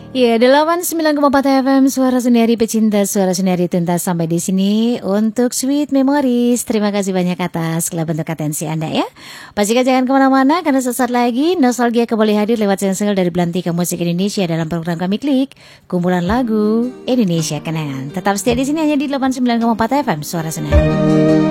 Ya, 89,4 FM Suara Sendiri Pecinta Suara Sendiri tuntas sampai di sini untuk Sweet Memories. Terima kasih banyak atas kelab bentuk atensi Anda ya. Pastikan jangan kemana-mana karena sesaat lagi Nostalgia kembali hadir lewat single dari Belantika Musik Indonesia dalam program kami Klik, kumpulan lagu Indonesia Kenangan. Tetap setia di sini hanya di 89,4 FM Suara Sendiri.